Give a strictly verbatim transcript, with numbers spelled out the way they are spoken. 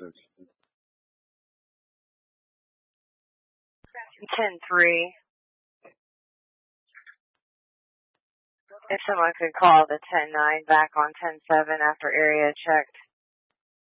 ten three. If someone could call the ten nine back on ten seven after area checked.